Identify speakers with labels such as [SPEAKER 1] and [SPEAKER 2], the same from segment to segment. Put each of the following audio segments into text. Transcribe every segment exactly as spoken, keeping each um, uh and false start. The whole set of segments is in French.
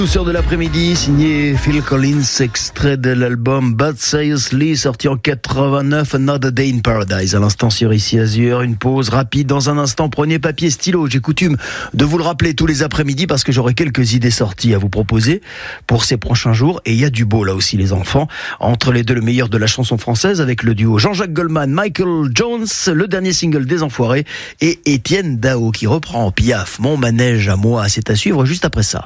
[SPEAKER 1] Douceur de l'après-midi, signé Phil Collins, extrait de l'album But Seriously, sorti en quatre-vingt-neuf, Another Day in Paradise. À l'instant sur Ici Azur, une pause rapide dans un instant. Prenez papier, stylo. J'ai coutume de vous le rappeler tous les après-midi parce que j'aurai quelques idées sorties à vous proposer pour ces prochains jours. Et il y a du beau là aussi, les enfants. Entre les deux, le meilleur de la chanson française avec le duo Jean-Jacques Goldman, Michael Jones, le dernier single des Enfoirés et Étienne Dao qui reprend Piaf, Mon manège à moi. C'est à suivre juste après ça.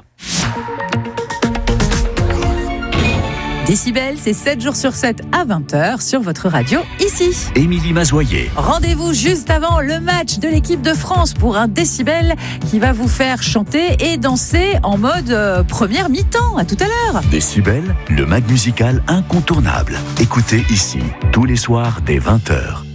[SPEAKER 2] Décibel, c'est sept jours sur sept à vingt heures sur votre radio ici.
[SPEAKER 3] Émilie Mazoyer.
[SPEAKER 2] Rendez-vous juste avant le match de l'équipe de France pour un Décibel qui va vous faire chanter et danser en mode euh, première mi-temps. À tout à l'heure.
[SPEAKER 3] Décibel, le mag musical incontournable. Écoutez ici, tous les soirs dès vingt heures.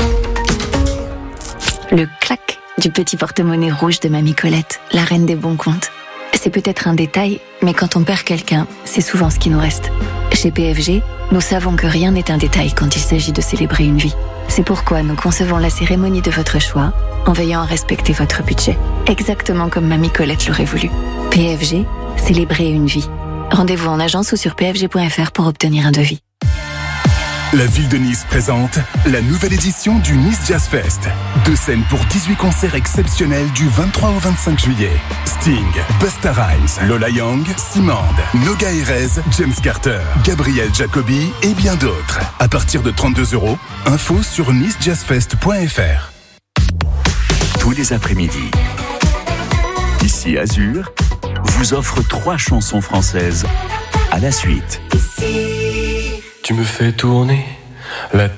[SPEAKER 4] Le clac du petit porte-monnaie rouge de Mamie Colette, la reine des bons comptes. C'est peut-être un détail, mais quand on perd quelqu'un, c'est souvent ce qui nous reste. Chez P F G, nous savons que rien n'est un détail quand il s'agit de célébrer une vie. C'est pourquoi nous concevons la cérémonie de votre choix en veillant à respecter votre budget. Exactement comme Mamie Colette l'aurait voulu. P F G, célébrer une vie. Rendez-vous en agence ou sur p f g point f r pour obtenir un devis.
[SPEAKER 5] La ville de Nice présente la nouvelle édition du Nice Jazz Fest. Deux scènes pour dix-huit concerts exceptionnels du vingt-trois au vingt-cinq juillet. Sting, Busta Rhymes, Lola Young, Simande, Noga Erez, James Carter, Gabriel Jacobi et bien d'autres. À partir de trente-deux euros, info sur nice jazz fest point f r.
[SPEAKER 3] Tous les après-midi, Ici Azur vous offre trois chansons françaises à la suite.
[SPEAKER 6] Tu me fais tourner la